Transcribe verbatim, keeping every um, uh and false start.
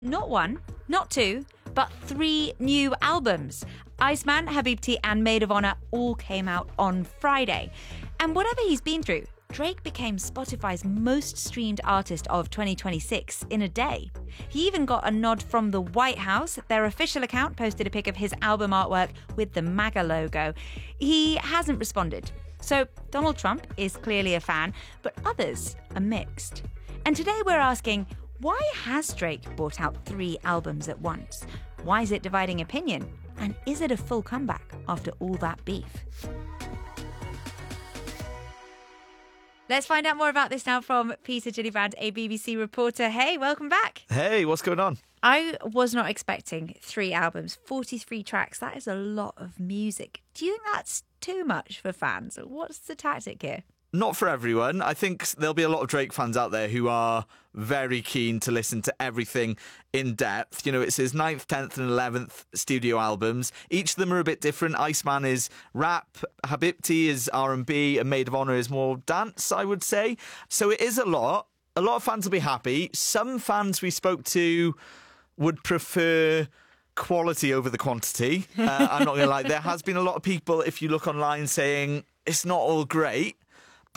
Not one, not two, but three new albums. Iceman, Habibti and Maid of Honor all came out on Friday. And whatever he's been through, Drake became Spotify's most streamed artist of twenty twenty-six in a day. He even got a nod from the White House. Their official account posted a pic of his album artwork with the MAGA logo. He hasn't responded. So Donald Trump is clearly a fan, but others are mixed. And today we're asking, why has Drake brought out three albums at once? Why is it dividing opinion? And is it a full comeback after all that beef? Let's find out more about this now from Peter Gillibrand, a B B C reporter. Hey, welcome back. Hey, what's going on? I was not expecting three albums, forty-three tracks. That is a lot of music. Do you think that's too much for fans? What's the tactic here? Not for everyone. I think there'll be a lot of Drake fans out there who are very keen to listen to everything in depth. You know, it's his ninth, tenth and eleventh studio albums. Each of them are a bit different. Iceman is rap, Habibti is R and B, and Maid of Honor is more dance, I would say. So it is a lot. A lot of fans will be happy. Some fans we spoke to would prefer quality over the quantity. Uh, I'm not going to lie. There has been a lot of people, if you look online, saying it's not all great.